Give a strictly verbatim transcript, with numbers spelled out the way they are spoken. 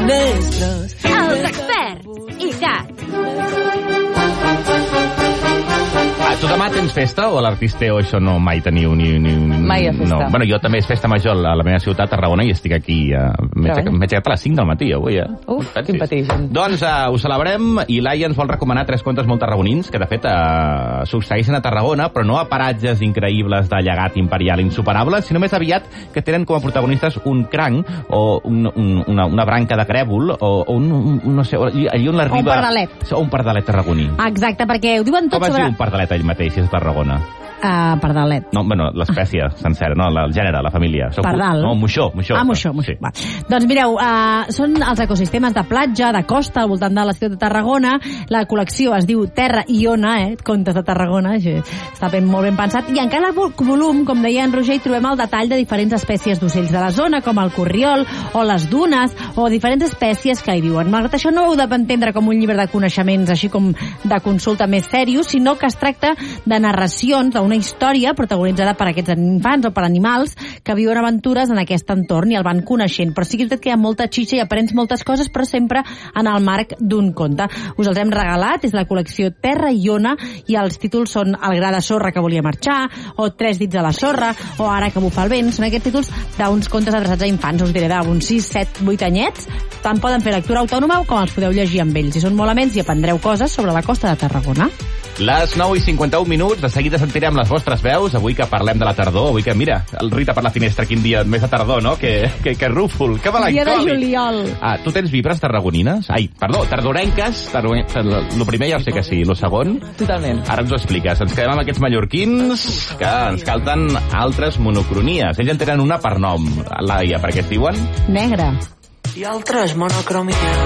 Els experts i Cat. Ah, tu demà tens festa o a l'Artisteo això no mai teniu ni... ni, ni mai a festa. No. Bueno, jo també és festa major a la meva ciutat, Tarragona, i estic aquí. Uh, M'he aixecat a les cinc del matí, avui, eh? Uf, quin pateix. Doncs uh, ho celebrem i l'Aia ens vol recomanar tres contes molt tarragonins que, de fet, uh, succeeixen a Tarragona, però no a paratges increïbles de llegat imperial insuperable, sinó més aviat que tenen com a protagonistes un cranc o un, un, una, una branca de grèvol o, o un, un, no sé, allí on l'arriba... O un pardalet. O un pardalet tarragoní. Exacte, perquè ho diuen tot Com sobre... es diu un pardalet ell mateix, si és Tarragona? Uh, pardalet. No, bueno, l'espècie sencera, no, el gènere, la família. Soc Pardal. No, moixó, moixó. Ah, moixó, moixó. Sí. Va. Doncs mireu, uh, són els ecosistemes de platja, de costa, al voltant de la ciutat de Tarragona. La col·lecció es diu Terra i Ona, eh? Contes de Tarragona, això està ben, molt ben pensat. I en cada volum, com deia en Roger, hi trobem el detall de diferents espècies d'ocells de la zona, com el corriol, o les dunes, o diferents espècies que hi viuen. Malgrat això no heu d'entendre com un llibre de coneixements, així com de consulta més serios, sinó que es tracta de narracions, d'una història protagonitzada per aquests infants o per animals que viuen aventures en aquest entorn i el van coneixent. Però sí que és veritat que hi ha molta xitxa i aprens moltes coses, però sempre en el marc d'un conte. Us els hem regalat, és la col·lecció Terra i Ona, i els títols són El gra de sorra que volia marxar, o Tres dits a la sorra, o Ara que bufa el vent. Són aquests títols d'uns contes adreçats a infants, us diré, d'uns sis, set, vuit anyets. Tant poden fer lectura autònoma com els podeu llegir amb ells. Si són molt amens i aprendreu coses sobre la costa de Tarragona. Les nou i cinquanta-un minuts, de seguida sentirem les vostres veus, avui que parlem de la tardor, avui que, mira, el Rita per la finestra, quin dia més de tardor, no? Que, que, que rúfol, que melancòlic. Dia de juliol. Ah, tu tens vibres tarragonines? Ai, perdó, tardorenques, lo primer ja ho sé que sí, lo segon... Totalment. Ara ens ho expliques, ens quedem amb aquests mallorquins que ens calten altres monocronies. Ells en tenen una per nom, Laia, per què es diuen? Negre. I altres monocromies.